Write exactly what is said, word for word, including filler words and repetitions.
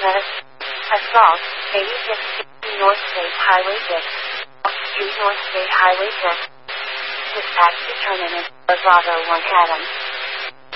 Menace. Assault, eighty-six North State Highway six. Street North State Highway six. Dispatch determinant, Bravo one Adam.